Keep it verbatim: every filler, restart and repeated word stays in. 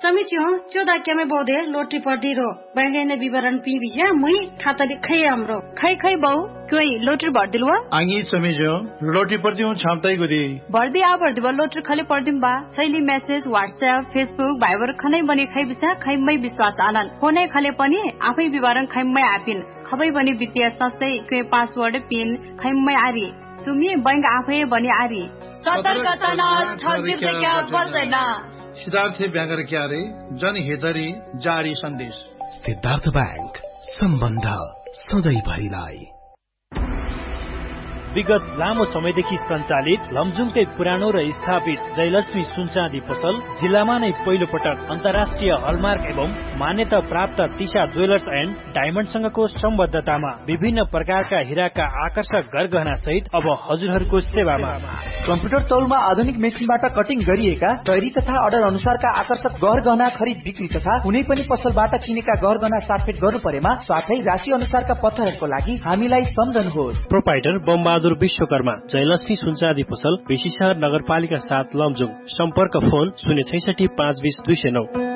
समीची हो चौदह के में बोधे लोटरी पर्दी रो बैंगे ने विवरण पी भी है मुई खाता लिखे हमरो खै खै बहु कोई लोटरी भर्दिलवा आंगी समीजो लोटरी पर्दी हूं छामताई गुदी भर्दी आ भर्दी बा लोटरी खले पर्दिम बा शैली मेसेज व्हाट्सएप फेसबुक भाइबर खनै बनी खै बिसा खैमै विश्वास आनन फोनै खले पनि आफै विवरण खैमै आपिन खबै बनी वित्तीय संस्थै के पासवर्ड पिन खैमै आरी सुमी बैंक आफै बनी आरी सतर्कता न ठगिर त क्या बच्दैन सिद्धार्थ ब्याङ्गर क्यारे जनहितरी जारी सन्देश सिद्धार्थ बैंक सम्बन्ध सधैँभरिलाई। विगत लामो समयदेखि सञ्चालित लमजुङकै पुरानो र स्थापित जयलक्ष्मी सुनचाँदी पसल जिल्लामा नै पहिलो पटक अन्तर्राष्ट्रिय हलमार्क एवं मान्यता प्राप्त तिशा ज्वेलर्स एन्ड डायमण्डसँगको सम्बद्धतामा विभिन्न प्रकारका हिराका आकर्षक गरगहना सहित अब हजुरहरूको सेवामा कम्प्युटर तौलमा आधुनिक मेसिनबाट कटिङ गरिएका तयारी तथा अर्डर अनुसारका आकर्षक गहना खरिद बिक्री तथा कुनै पनि पसलबाट किनेका गहना साटफेट गर्नु परेमा साथै राशि अनुसारका पत्थरहरूको लागि हामीलाई सम्झनुहोस्। प्रोपाइटर बमबहादुर विश्वकर्मा जयलक्ष्मी सुनचाँदी पसल बेसीशहर नगरपालिका सात लमजुङ। सम्पर्क फोन शून्य छैसठी पाँच बीस दुई सय नौ।